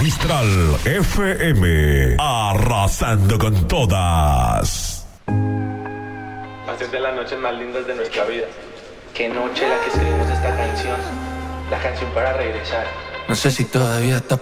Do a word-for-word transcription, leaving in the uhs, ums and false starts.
Magistral F M, arrasando con todas. Hacer de las noches más lindas de nuestra vida. Qué noche la que escribimos esta canción, la canción para regresar. No sé si todavía está